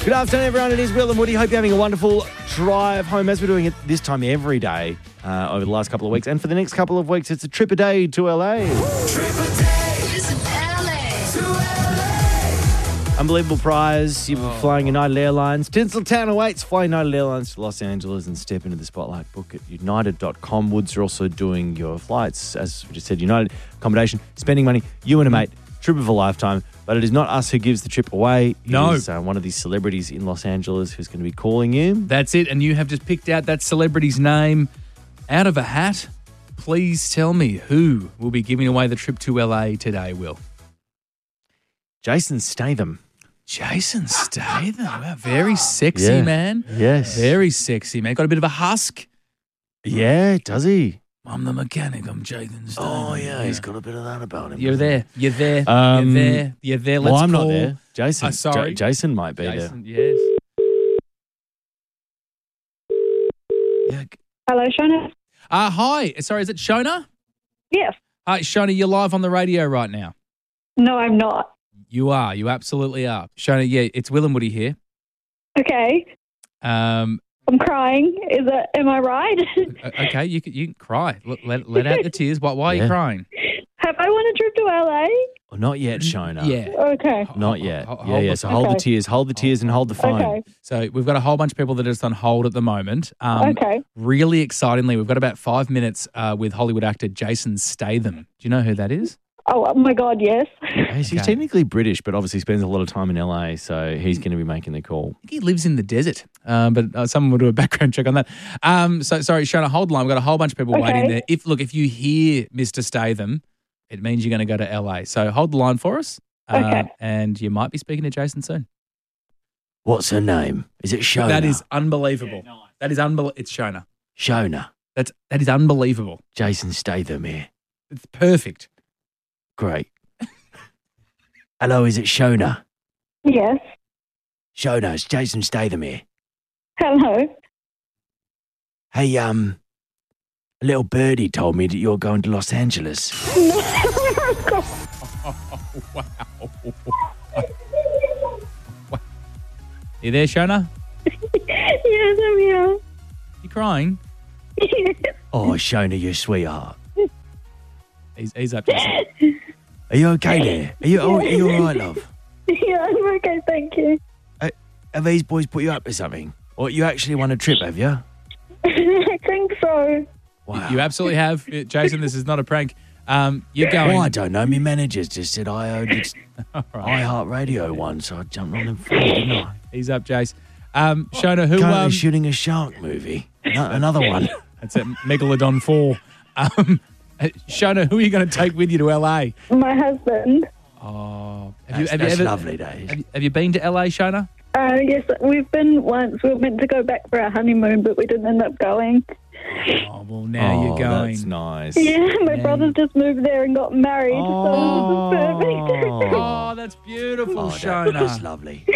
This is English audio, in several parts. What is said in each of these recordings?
Good afternoon, everyone. It is Will and Woody. Hope you're having a wonderful drive home, as we're doing it this time every day over the last couple of weeks. And for the next couple of weeks, it's a trip a day to LA. Unbelievable prize. You're flying United Airlines. Tinseltown awaits. Fly United Airlines to Los Angeles and step into the spotlight. Book at united.com. Woods are also doing your flights. As we just said, United accommodation, spending money, you and a mate, trip of a lifetime. But it is not us who gives the trip away. No. It is one of these celebrities in Los Angeles who's going to be calling you. That's it. And you have just picked out that celebrity's name out of a hat. Please tell me who will be giving away the trip to LA today, Will. Jason Statham. Jason Statham. Wow, very sexy, man. Yes. Very sexy, man. Got a bit of a husk. Yeah, does he? I'm the mechanic. I'm Jason Statham. Oh, yeah, he's got a bit of that about him. You're there. You're there. Um, You're there. You're there. Let's Well, I'm call not there. Jason. sorry. Jason might be Jason, yes. there. Yeah. Hello, Shona. Hi. Sorry, is it Shona? Yes. Hi, Shona, you're live on the radio right now. No, I'm not. You are. You absolutely are. Shona, yeah, it's Will and Woody here. Okay. I'm crying. Am I right? Okay, you can cry. Let out the tears. Why are you Yeah. crying? Have I won a trip to LA? Oh, not yet, Shona. Yeah. Okay. Not yet. Hold Yeah. the- So hold the Okay. tears. Hold the tears and hold the phone. Okay. So we've got a whole bunch of people that are just on hold at the moment. Okay. Really excitingly, we've got about 5 minutes with Hollywood actor Jason Statham. Do you know who that is? Oh my God, yes. He's Okay. technically British, but obviously spends a lot of time in LA, so he's going to be making the call. I think he lives in the desert, but someone will do a background check on that. So sorry, Shona, hold the line. We've got a whole bunch of people Okay. waiting there. If you hear Mr. Statham, it means you're going to go to LA. So hold the line for us. Okay. And you might be speaking to Jason soon. What's her name? Is it Shona? That is unbelievable. That is unbelievable. It's Shona. Shona. That is unbelievable. Jason Statham here. It's perfect. Great. Hello, is it Shona? Yes. Shona, it's Jason Statham here. Hello. Hey, a little birdie told me that you're going to Los Angeles. Wow. You there, Shona? Yes, I'm here. You crying? Oh, Shona, you sweetheart. He's up. Jason. Are you okay there? Are you all right, love? Yeah, I'm okay, thank you. Have these boys put you up to something? Or you actually won a trip, have you? I think so. Wow. You absolutely have. Jason, this is not a prank. You're going. Well, I don't know. My manager's just said I owed it All right. iHeartRadio one, so I jumped on them first, didn't I? He's up, Jace. Shona, who... Currently shooting a shark movie. Another one. That's it, Megalodon 4. Shona, who are you going to take with you to LA? My husband. Oh, That's lovely days. Have you been to LA, Shona? Yes, we've been once. We were meant to go back for our honeymoon, but we didn't end up going. Oh, well, now you're going. That's nice. Yeah, my brother just moved there and got married, so this is perfect. Oh, that's beautiful, That's Shona. lovely.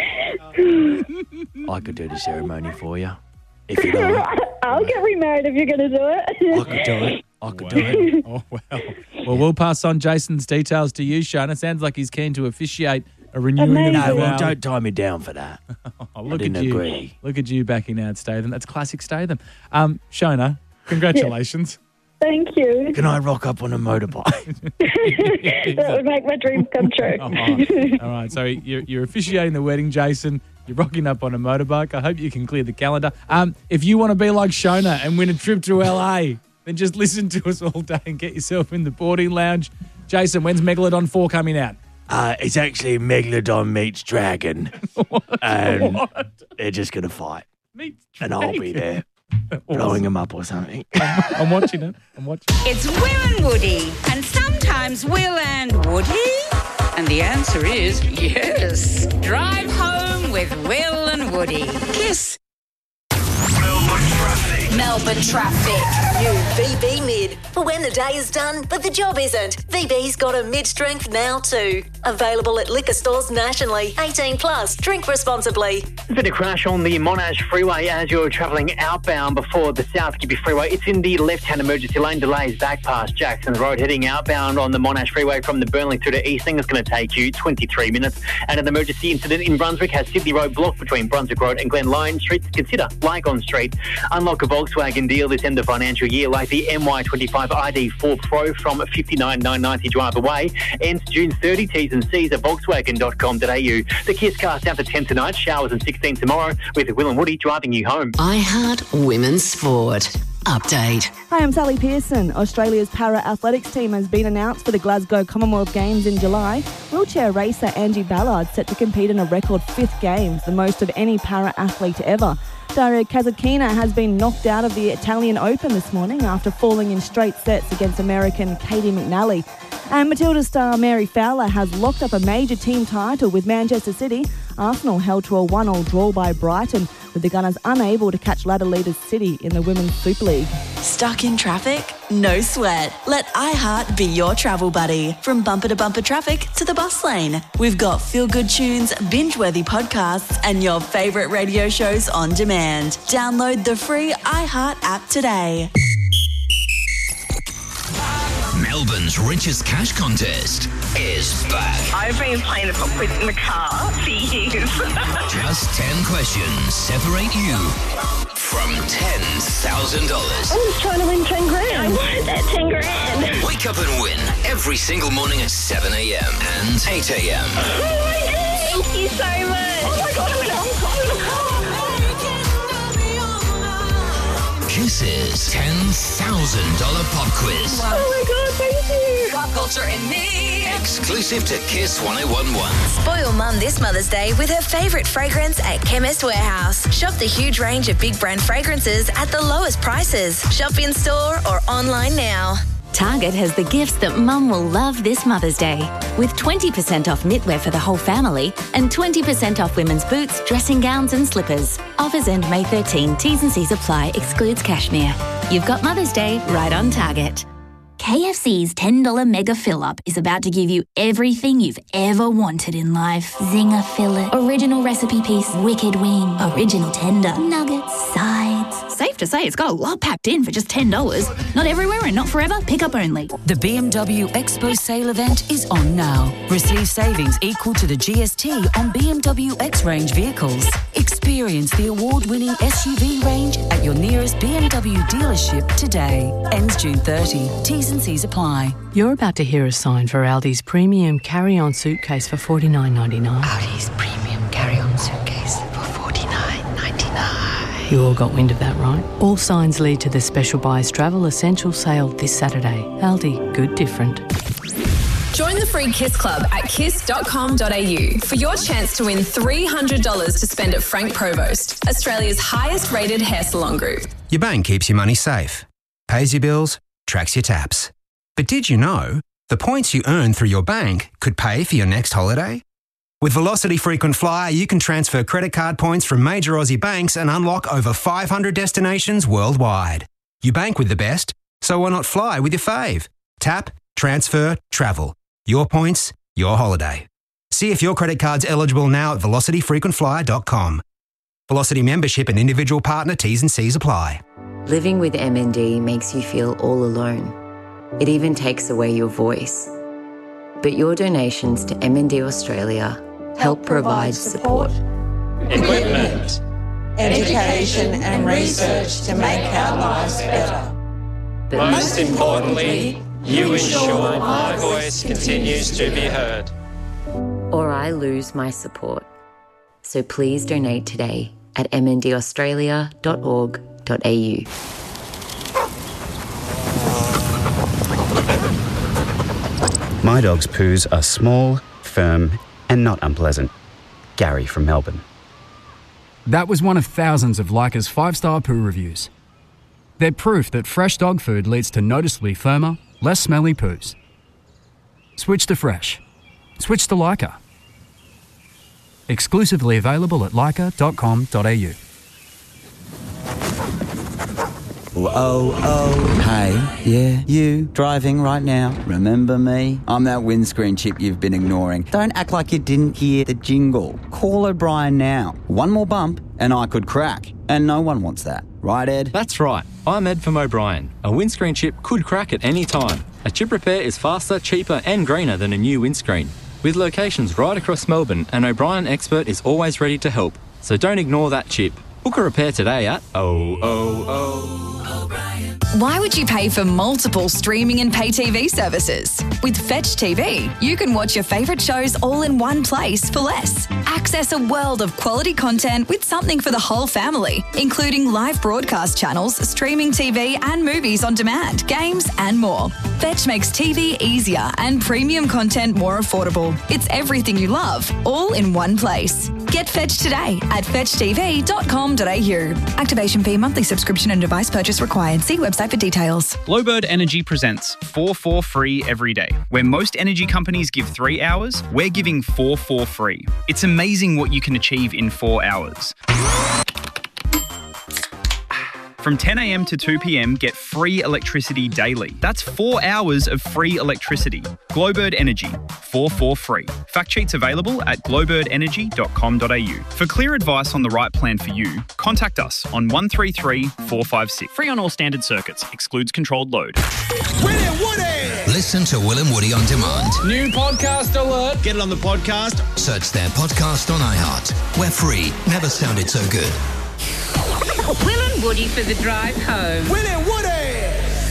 I could do the ceremony for you. If you like. I'll get remarried if you're going to do I it. could do it. I could do it. Oh, well. Well, we'll pass on Jason's details to you, Shona. Sounds like he's keen to officiate a renewing Amazing. of No, the well, vow. don't tie me down for that. Oh, look I didn't at you. agree. Look at you backing out Statham. That's classic Statham. Shona, congratulations. Thank you. Can I rock up on a motorbike? That would make my dreams come true. All right, so you're officiating the wedding, Jason. You're rocking up on a motorbike. I hope you can clear the calendar. If you want to be like Shona and win a trip to LA, then just listen to us all day and get yourself in the boarding lounge. Jason, when's Megalodon 4 coming out? It's actually Megalodon meets Dragon. And they're just going to fight. And I'll be there blowing them up or something. I'm watching it. It's Will and Woody, and sometimes Will and Woody. And the answer is yes. Drive home with Will and Woody. Kiss. Melbourne traffic. Melbourne traffic. New VB Mid. For when the day is done, but the job isn't. VB's got a mid-strength now too. Available at liquor stores nationally. 18 plus. Drink responsibly. There's been a crash on the Monash Freeway as you're travelling outbound before the South Gippy Freeway. It's in the left-hand emergency lane. Delays back past Jackson's Road. Heading outbound on the Monash Freeway from the Burnley through to Easting. It's going to take you 23 minutes. And an emergency incident in Brunswick has Sydney Road blocked between Brunswick Road and Glen Lyon Street. Consider Lygon Street. Unlock a Volkswagen deal this end of financial year, like the MY25 ID4 Pro from $59,990 drive away. Ends June 30. T's and C's at Volkswagen.com.au. The Kiss Cast down to 10 tonight. Showers and 16 tomorrow with Will and Woody driving you home. iHeart Women's Sport. Update. Hi, I'm Sally Pearson. Australia's para-athletics team has been announced for the Glasgow Commonwealth Games in July. Wheelchair racer Angie Ballard set to compete in a record 5th Games, the most of any para-athlete ever. Daria Kasatkina has been knocked out of the Italian Open this morning after falling in straight sets against American Katie McNally. And Matilda star Mary Fowler has locked up a major team title with Manchester City. Arsenal held to a 1-1 draw by Brighton, with the Gunners unable to catch ladder leaders City in the Women's Super League. Stuck in traffic? No sweat. Let iHeart be your travel buddy. From bumper to bumper traffic to the bus lane. We've got feel-good tunes, binge-worthy podcasts, and your favourite radio shows on demand. Download the free iHeart app today. Melbourne's richest cash contest is back. I've been playing the pop quiz in the car for years. Just 10 questions separate you from $10,000. I'm just trying to win 10 grand. I wanted that 10 grand. Wake up and win every single morning at 7 a.m. and 8 a.m. Oh my God. Thank you so much. Oh my God, I'm in a car. Kiss's $10,000 pop quiz. Oh my God, thank you. Pop culture and me. Exclusive to Kiss 1011. Spoil Mum this Mother's Day with her favourite fragrance at Chemist Warehouse. Shop the huge range of big brand fragrances at the lowest prices. Shop in store or online now. Target has the gifts that Mum will love this Mother's Day, with 20% off knitwear for the whole family and 20% off women's boots, dressing gowns and slippers. Offers end May 13. T's and C's apply. Excludes cashmere. You've got Mother's Day right on Target. KFC's $10 Mega Fill-Up is about to give you everything you've ever wanted in life. Zinger fillet, original recipe piece, wicked wing, original tender, nuggets, sides. Safe to say it's got a lot packed in for just $10. Not everywhere and not forever, pick up only. The BMW Expo sale event is on now. Receive savings equal to the GST on BMW X-Range vehicles. Experience the award-winning SUV range at your nearest BMW dealership today. Ends June 30. T's and C's apply. You're about to hear a sign for Aldi's premium carry-on suitcase for $49.99. Aldi's premium carry-on suitcase for $49.99. You all got wind of that, right? All signs lead to the Special Buys Travel Essential Sale this Saturday. Aldi, good different. Join the free Kiss Club at kiss.com.au for your chance to win $300 to spend at Frank Provost, Australia's highest rated hair salon group. Your bank keeps your money safe, pays your bills, tracks your taps. But did you know the points you earn through your bank could pay for your next holiday? With Velocity Frequent Flyer, you can transfer credit card points from major Aussie banks and unlock over 500 destinations worldwide. You bank with the best, so why not fly with your fave? Tap, transfer, travel. Your points, your holiday. See if your credit card's eligible now at velocityfrequentflyer.com. Velocity membership and individual partner T's and C's apply. Living with MND makes you feel all alone. It even takes away your voice. But your donations to MND Australia help provide support, equipment, education and research to make our lives better. But most importantly, you ensure my voice continues to be heard. Or I lose my support. So please donate today at mndaustralia.org.au. My dog's poos are small, firm, and not unpleasant. Gary from Melbourne. That was one of thousands of Leica's 5-star poo reviews. They're proof that fresh dog food leads to noticeably firmer, less smelly poos. Switch to fresh. Switch to Leica. Exclusively available at leica.com.au. Hey, yeah, you, driving right now. Remember me? I'm that windscreen chip you've been ignoring. Don't act like you didn't hear the jingle. Call O'Brien now. One more bump and I could crack. And no one wants that. Right, Ed? That's right. I'm Ed from O'Brien. A windscreen chip could crack at any time. A chip repair is faster, cheaper and greener than a new windscreen. With locations right across Melbourne, an O'Brien expert is always ready to help. So don't ignore that chip. Book a repair today at Why would you pay for multiple streaming and pay TV services? With Fetch TV, you can watch your favourite shows all in one place for less. Access a world of quality content with something for the whole family, including live broadcast channels, streaming TV and movies on demand, games and more. Fetch makes TV easier and premium content more affordable. It's everything you love, all in one place. Get Fetch today at fetchtv.com.au. Activation fee, monthly subscription and device purchase required. See website for details. Glowbird Energy presents 4 for free every day. Where most energy companies give 3 hours, we're giving 4 for free. It's amazing what you can achieve in 4 hours. From 10 a.m. to 2 p.m, get free electricity daily. That's 4 hours of free electricity. Glowbird Energy, 4 for free. Fact sheets available at glowbirdenergy.com.au. For clear advice on the right plan for you, contact us on 133 456. Free on all standard circuits. Excludes controlled load. Listen to Will and Woody on demand. New podcast alert. Get it on the podcast. Search their podcast on iHeart. We're free. Never sounded so good. Will and Woody for the drive home. Will and Woody.